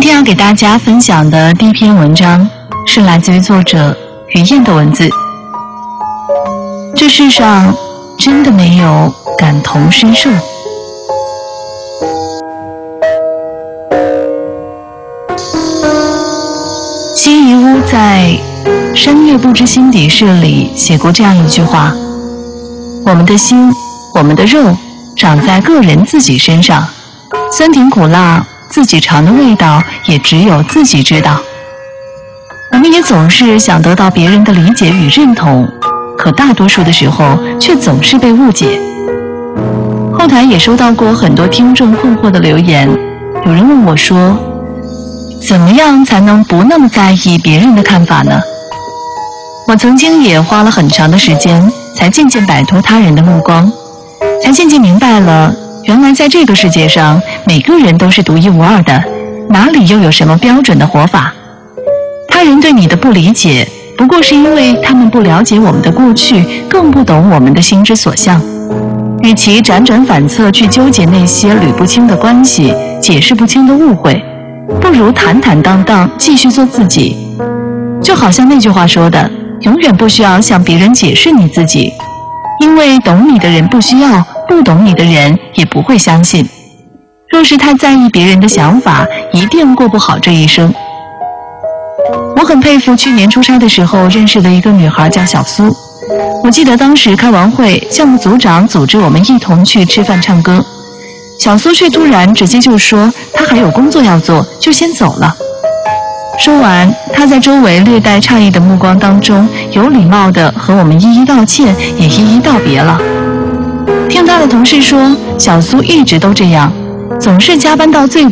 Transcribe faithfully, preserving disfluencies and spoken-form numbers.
天要给大家分享的第一篇文章是来自于作者于燕的文字。这世上真的没有感同身受。辛夷坞在《山月不知心底事》里写过这样一句话：我们的心，我们的肉长在个人自己身上，酸甜苦辣自己尝的味道也只有自己知道。我们也总是想得到别人的理解与认同，可大多数的时候却总是被误解。后台也收到过很多听众困惑的留言，有人问我说，怎么样才能不那么在意别人的看法呢？我曾经也花了很长的时间，才渐渐摆脱他人的目光，才渐渐明白了，原来在这个世界上，每个人都是独一无二的，哪里又有什么标准的活法？他人对你的不理解，不过是因为他们不了解我们的过去，更不懂我们的心之所向。与其辗转反侧去纠结那些捋不清的关系，解释不清的误会，不如坦坦荡荡继续做自己。就好像那句话说的，永远不需要向别人解释你自己，因为懂你的人不需要，不懂你的人也不会相信。若是太在意别人的想法，一定过不好这一生。我很佩服去年出差的时候认识的一个女孩，叫小苏。我记得当时开完会，项目组长组织我们一同去吃饭唱歌，小苏却突然直接就说她还有工作要做，就先走了。说完，她在周围略带诧异的目光当中，有礼貌地和我们一一道歉，也一一道别了。听她的同事说，小苏一直都这样，总是加班到最